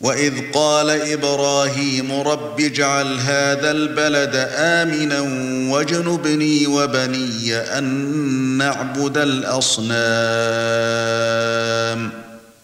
وَإِذْ قَالَ إِبْرَاهِيمُ رَبِّ اجْعَلْ هَذَا الْبَلَدَ آمِنًا وَاجْنُبْنِي وَبَنِيَّ أَن نَّعْبُدَ الْأَصْنَامَ